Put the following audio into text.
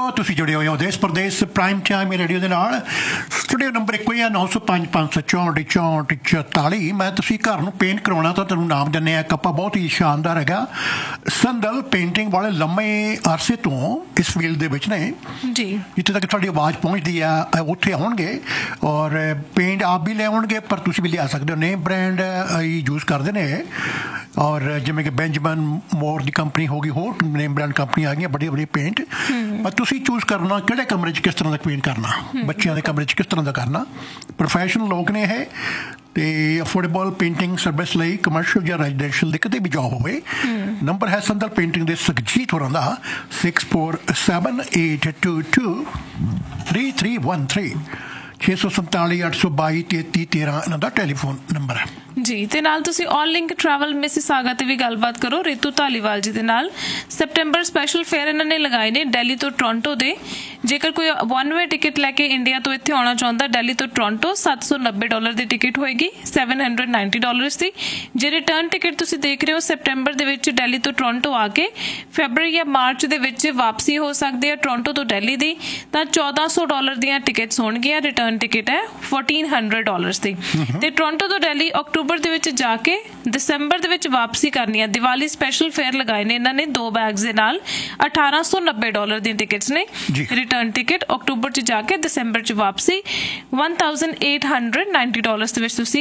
ਤੁਸੀਂ ਜੁੜੇ ਹੋਏ ਹੋ ਦੇਸ਼ ਪ੍ਰਦੇਸ਼ ਪ੍ਰਾਈਮ ਟਾਈਮ ਰੇਡੀਓ ਦੇ ਨਾਲ। ਸਟੂਡੀਓ ਨੰਬਰ ਇੱਕੋ ਹੀ ਆ 905 564 64 44। ਮੈਂ ਤੁਸੀਂ ਘਰ ਨੂੰ ਪੇਂਟ ਕਰਾਉਣਾ ਤਾਂ ਤੁਹਾਨੂੰ ਨਾਮ ਦਿੰਦੇ ਆ ਕੱਪਾ ਬਹੁਤ ਹੀ ਸ਼ਾਨਦਾਰ ਹੈਗਾ। ਸੰਦਲ ਪੇਂਟਿੰਗ ਵਾਲੇ ਲੰਮੇ ਅਰਸੇ ਤੋਂ ਇਸ ਫੀਲਡ ਦੇ ਵਿੱਚ ਨੇ ਜੀ। ਜਿੱਥੇ ਤੱਕ ਤੁਹਾਡੀ ਆਵਾਜ਼ ਪਹੁੰਚਦੀ ਆ ਉੱਥੇ ਆਉਣਗੇ ਔਰ ਪੇਂਟ ਆਪ ਵੀ ਲੈ ਆਉਣਗੇ, ਪਰ ਤੁਸੀਂ ਵੀ ਲਿਆ ਸਕਦੇ ਹੋ। ਨੇਮ ਬ੍ਰਾਂਡ ਯੂਜ਼ ਕਰਦੇ ਨੇ ਔਰ ਜਿਵੇਂ ਕਿ ਬੈਂਜਮਨ ਮੋਰ ਦੀ ਕੰਪਨੀ ਹੋ ਗਈ, ਹੋਰ ਨੇਮ ਬ੍ਰਾਂਡ ਕੰਪਨੀ ਆ ਗਈਆਂ ਬੜੀ ਬੜੀ ਪੇਂਟ। ਪਰ ਤੁਸੀਂ ਚੂਜ਼ ਕਰਨਾ ਕਿਹੜੇ ਕਮਰੇ 'ਚ ਕਿਸ ਤਰ੍ਹਾਂ ਦਾ ਪੇਂਟ ਕਰਨਾ, ਬੱਚਿਆਂ ਦੇ ਕਮਰੇ 'ਚ ਕਿਸ ਤਰ੍ਹਾਂ ਦਾ ਕਰਨਾ। ਪ੍ਰੋਫੈਸ਼ਨਲ ਲੋਕ ਨੇ ਇਹ ਤੇ ਅਫੋਰਡੇਬਲ ਪੇਂਟਿੰਗ ਸਰਵਿਸ ਲਈ ਕਮਰਸ਼ੀਅਲ ਜਾਂ ਰੈਜ਼ੀਡੈਂਸ਼ੀਅਲ ਦੀ ਕਿਤੇ ਵੀ ਜੋਬ ਹੋਵੇ। ਨੰਬਰ ਹੈ ਸੰਦਲ ਪੇਂਟਿੰਗ ਦੇ ਸੁਖਜੀਤ ਹੋਰਾਂ ਦਾ 6478223313 647 822 3313 ਇਹਨਾਂ ਦਾ ਟੈਲੀਫੋਨ ਨੰਬਰ ਹੈ ਜੀ। ਤੇ ਨਾਲ ਤੁਸੀਂ ਆਲ ਲਿੰਕ ਟਰੈਵਲ ਮਿਸਿਸਾਗਾ ਤੇ ਵੀ ਗੱਲਬਾਤ ਕਰੋ ਰਿਤੂ ਧਾਲੀਵਾਲ ਜੀ ਦੇ ਨਾਲ। ਸੈਪਟੈਂਬਰ ਸਪੈਸ਼ਲ ਫੇਅਰ ਇਹਨਾਂ ਨੇ ਲਗਾਏ ਨੇ ਦਿੱਲੀ ਤੋਂ ਟੋਰਾਂਟੋ ਦੇ। ਜੇਕਰ ਕੋਈ ਵਨ ਵੇ ਟਿਕਟ ਲੈ ਕੇ ਇੰਡੀਆ ਤੋਂ ਇੱਥੇ ਆਉਣਾ ਚਾਹੁੰਦਾ ਦਿੱਲੀ ਤੋਂ ਟੋਰਾਂਟੋ, $790 ਦੀ ਟਿਕਟ ਹੋਏਗੀ, $790 ਦੀ। ਜੇ ਰਿਟਰਨ ਟਿਕਟ ਤੁਸੀਂ ਦੇਖ ਰਹੇ ਹੋ ਸੈਪਟੈਂਬਰ ਦੇ ਵਿੱਚ ਦਿੱਲੀ ਤੋਂ ਟੋਰਾਂਟੋ ਆ ਕੇ ਫੈਬਰਰੀ ਜਾਂ ਮਾਰਚ ਦੇ ਵਿੱਚ ਵਾਪਸੀ ਹੋ ਸਕਦੀ ਹੈ ਟੋਰਾਂਟੋ ਤੋਂ ਦਿੱਲੀ ਦੀ, ਤਾਂ $1400 ਦੀਆਂ ਟਿਕਟਸ ਹੋਣਗੀਆਂ। ਰਿਟਰਨ ਟਿਕਟ ਹੈ $1400 ਦੀ। ਤੇ ਟੋਰਾਂਟੋ ਤੋਂ ਦਿੱਲੀ ਅਕਤੂਬਰ ਦੇ ਵਿੱਚ ਜਾ ਕੇ ਦਸੰਬਰ ਦੇ ਵਿੱਚ ਵਾਪਸੀ ਕਰਨੀ ਹੈ। ਦੀਵਾਲੀ ਸਪੈਸ਼ਲ ਫੇਅਰ ਲਗਾਏ ਨੇ ਇਹਨਾਂ ਨੇ 2 ਬੈਗਸ ਦੇ ਨਾਲ। $1890 ਦੀਆਂ ਟਿਕਟਸ ਨੇ। ਰਿਟਰਨ ਟਿਕਟ ਅਕਤੂਬਰ 'ਚ ਜਾ ਕੇ ਦਸੰਬਰ 'ਚ ਵਾਪਸੀ $1890 ਦੇ ਵਿੱਚ ਤੁਸੀਂ